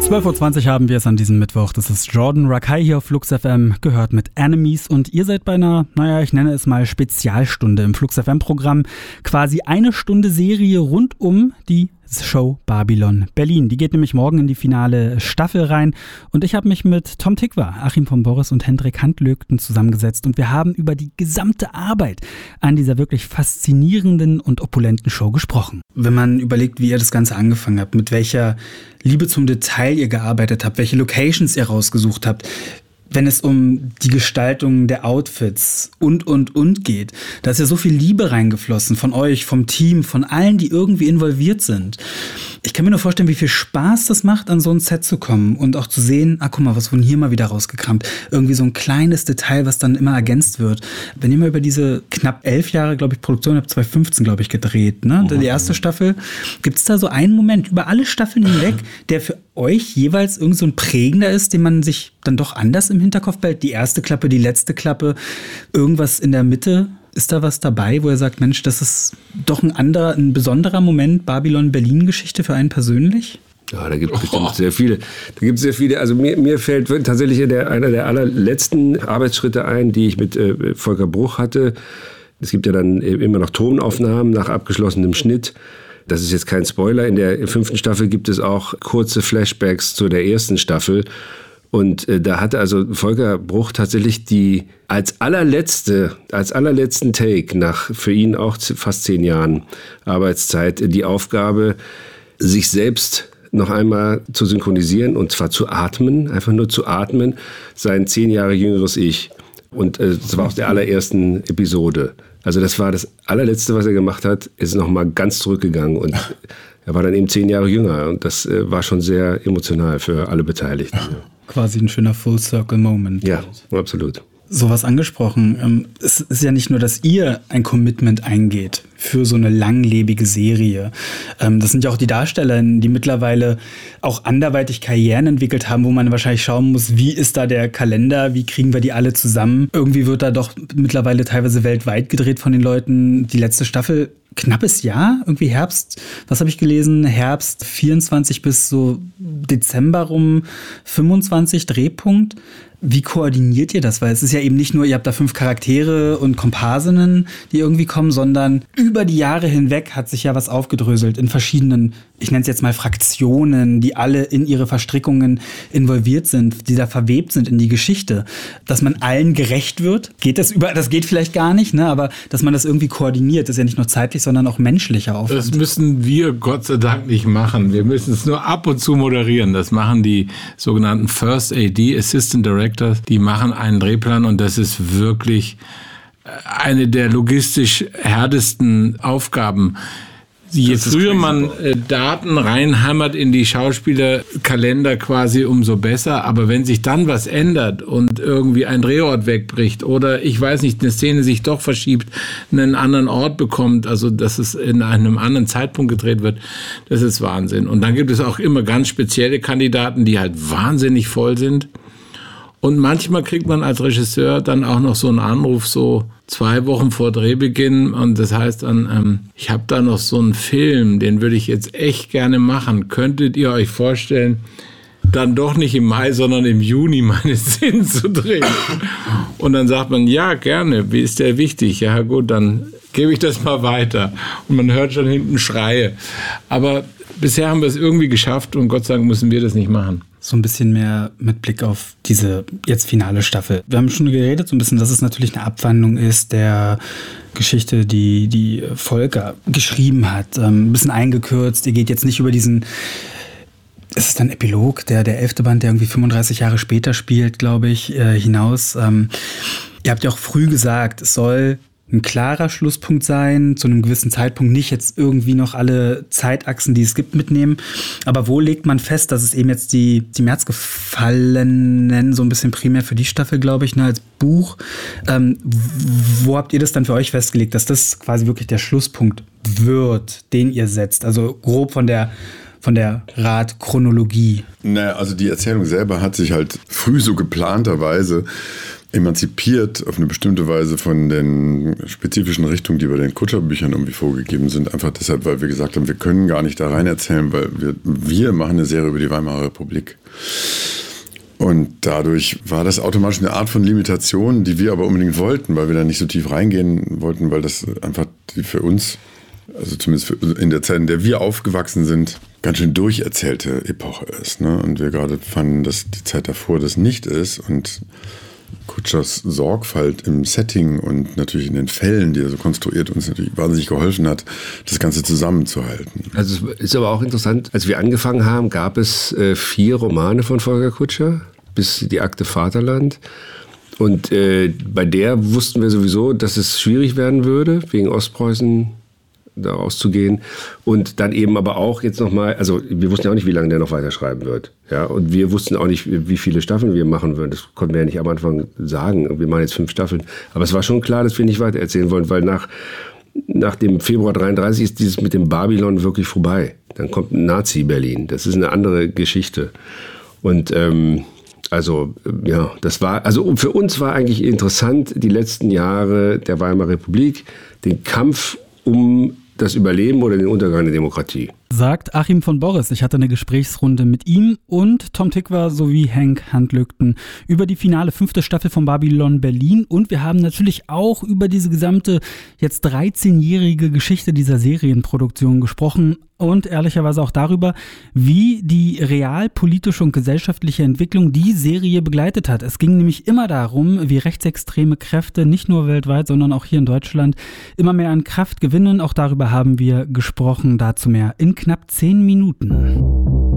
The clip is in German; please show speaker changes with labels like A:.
A: 12.20 Uhr haben wir es an diesem Mittwoch. Das ist Jordan Rakei hier auf Flux FM, gehört mit Enemies. Und ihr seid bei einer, ich nenne es mal Spezialstunde im Flux FM-Programm. Quasi eine Stunde Serie rund um die Show Babylon Berlin. Die geht nämlich morgen in die finale Staffel rein. Und ich habe mich mit Tom Tykwer, Achim von Boris und Hendrik Handlögten zusammengesetzt. Und wir haben über die gesamte Arbeit an dieser wirklich faszinierenden und opulenten Show gesprochen. Wenn man überlegt, wie ihr das Ganze angefangen habt, mit welcher Liebe zum Detail ihr gearbeitet habt, welche Locations ihr rausgesucht habt, wenn es um die Gestaltung der Outfits und geht, da ist ja so viel Liebe reingeflossen von euch, vom Team, von allen, die irgendwie involviert sind. Ich kann mir nur vorstellen, wie viel Spaß das macht, an so ein Set zu kommen und auch zu sehen, guck mal, was wurden hier mal wieder rausgekramt. Irgendwie so ein kleines Detail, was dann immer ergänzt wird. Wenn ihr mal über diese knapp 11 Jahre, glaube ich, Produktion, habt 2015, glaube ich, gedreht, ne? Die erste Staffel. Gibt es da so einen Moment über alle Staffeln hinweg, der für euch jeweils irgend so ein prägender ist, den man sich dann doch anders im Hinterkopf behält? Die erste Klappe, die letzte Klappe, irgendwas in der Mitte? Ist da was dabei, wo er sagt, Mensch, das ist doch ein besonderer Moment Babylon-Berlin-Geschichte für einen persönlich?
B: Ja, da gibt es bestimmt sehr viele. Da gibt es sehr viele. Also mir fällt tatsächlich einer der allerletzten Arbeitsschritte ein, die ich mit Volker Bruch hatte. Es gibt ja dann immer noch Tonaufnahmen nach abgeschlossenem Schnitt. Das ist jetzt kein Spoiler. In der 5. Staffel gibt es auch kurze Flashbacks zu der 1. Staffel. Und da hatte also Volker Bruch tatsächlich als allerletzten Take nach für ihn auch fast 10 Jahren Arbeitszeit die Aufgabe, sich selbst noch einmal zu synchronisieren und zwar zu atmen, einfach nur zu atmen, sein 10 Jahre jüngeres Ich. Und das war aus der allerersten Episode. Also das war das allerletzte, was er gemacht hat, ist nochmal ganz zurückgegangen und er war dann eben 10 Jahre jünger und das war schon sehr emotional für alle Beteiligten. Ja.
A: Quasi ein schöner Full-Circle-Moment.
B: Ja, absolut.
A: Sowas angesprochen. Es ist ja nicht nur, dass ihr ein Commitment eingeht für so eine langlebige Serie. Das sind ja auch die Darstellerinnen, die mittlerweile auch anderweitig Karrieren entwickelt haben, wo man wahrscheinlich schauen muss, wie ist da der Kalender, wie kriegen wir die alle zusammen. Irgendwie wird da doch mittlerweile teilweise weltweit gedreht von den Leuten. Die letzte Staffel, knappes Jahr, irgendwie Herbst, was habe ich gelesen? Herbst 24 bis so Dezember rum 25 Drehpunkt. Wie koordiniert ihr das? Weil es ist ja eben nicht nur, ihr habt da 5 Charaktere und Komparsinnen, die irgendwie kommen, sondern über die Jahre hinweg hat sich ja was aufgedröselt in verschiedenen, ich nenne es jetzt mal Fraktionen, die alle in ihre Verstrickungen involviert sind, die da verwebt sind in die Geschichte. Dass man allen gerecht wird, das geht vielleicht gar nicht, ne? Aber dass man das irgendwie koordiniert, ist ja nicht nur zeitlich, sondern auch menschlicher Aufwand.
C: Das müssen wir Gott sei Dank nicht machen. Wir müssen es nur ab und zu moderieren. Das machen die sogenannten First AD, Assistant Director. Die machen einen Drehplan und das ist wirklich eine der logistisch härtesten Aufgaben. Je früher man Daten reinhammert in die Schauspielerkalender quasi, umso besser. Aber wenn sich dann was ändert und irgendwie ein Drehort wegbricht oder ich weiß nicht, eine Szene sich doch verschiebt, einen anderen Ort bekommt, also dass es in einem anderen Zeitpunkt gedreht wird, das ist Wahnsinn. Und dann gibt es auch immer ganz spezielle Kandidaten, die halt wahnsinnig voll sind. Und manchmal kriegt man als Regisseur dann auch noch so einen Anruf, so 2 Wochen vor Drehbeginn. Und das heißt dann, ich habe da noch so einen Film, den würde ich jetzt echt gerne machen. Könntet ihr euch vorstellen, dann doch nicht im Mai, sondern im Juni meine Szenen zu drehen? Und dann sagt man, ja, gerne. Wie ist der wichtig? Ja gut, dann gebe ich das mal weiter. Und man hört schon hinten Schreie. Aber bisher haben wir es irgendwie geschafft und Gott sei Dank müssen wir das nicht machen.
A: So ein bisschen mehr mit Blick auf diese jetzt finale Staffel. Wir haben schon geredet, so ein bisschen, dass es natürlich eine Abwandlung ist der Geschichte, die Volker geschrieben hat. Ein bisschen eingekürzt. Ihr geht jetzt nicht über diesen, es ist ein Epilog, der 11. Band, der irgendwie 35 Jahre später spielt, glaube ich, hinaus. Ihr habt ja auch früh gesagt, es soll ein klarer Schlusspunkt sein, zu einem gewissen Zeitpunkt nicht jetzt irgendwie noch alle Zeitachsen, die es gibt, mitnehmen. Aber wo legt man fest, dass es eben jetzt die Märzgefallenen so ein bisschen primär für die Staffel, glaube ich, ne, als Buch. Wo habt ihr das dann für euch festgelegt, dass das quasi wirklich der Schlusspunkt wird, den ihr setzt? Also grob von der von der Radchronologie?
D: Naja, also die Erzählung selber hat sich halt früh so geplanterweise emanzipiert auf eine bestimmte Weise von den spezifischen Richtungen, die bei den Kutscher-Büchern irgendwie vorgegeben sind. Einfach deshalb, weil wir gesagt haben, wir können gar nicht da rein erzählen, weil wir machen eine Serie über die Weimarer Republik. Und dadurch war das automatisch eine Art von Limitation, die wir aber unbedingt wollten, weil wir da nicht so tief reingehen wollten, weil das einfach für uns, also zumindest in der Zeit, in der wir aufgewachsen sind, ganz schön durcherzählte Epoche ist. Ne? Und wir gerade fanden, dass die Zeit davor das nicht ist und Kutschers Sorgfalt im Setting und natürlich in den Fällen, die er so konstruiert, uns natürlich wahnsinnig geholfen hat, das Ganze zusammenzuhalten.
B: Also es ist aber auch interessant, als wir angefangen haben, gab es 4 Romane von Volker Kutscher, bis die Akte Vaterland. Und bei der wussten wir sowieso, dass es schwierig werden würde, wegen Ostpreußen da rauszugehen. Und dann eben aber auch jetzt nochmal, also wir wussten ja auch nicht, wie lange der noch weiterschreiben wird. Ja, und wir wussten auch nicht, wie viele Staffeln wir machen würden. Das konnten wir ja nicht am Anfang sagen. Wir machen jetzt 5 Staffeln. Aber es war schon klar, dass wir nicht weiter erzählen wollen, weil nach dem Februar 33 ist dieses mit dem Babylon wirklich vorbei. Dann kommt ein Nazi-Berlin. Das ist eine andere Geschichte. Und das war, also für uns war eigentlich interessant, die letzten Jahre der Weimarer Republik, den Kampf um das Überleben oder den Untergang der Demokratie.
A: Sagt Achim von Borres. Ich hatte eine Gesprächsrunde mit ihm und Tom Tykwer sowie Henk Handlügten über die finale 5. Staffel von Babylon Berlin. Und wir haben natürlich auch über diese gesamte jetzt 13-jährige Geschichte dieser Serienproduktion gesprochen und ehrlicherweise auch darüber, wie die realpolitische und gesellschaftliche Entwicklung die Serie begleitet hat. Es ging nämlich immer darum, wie rechtsextreme Kräfte nicht nur weltweit, sondern auch hier in Deutschland immer mehr an Kraft gewinnen. Auch darüber haben wir gesprochen, dazu mehr in knapp 10 Minuten.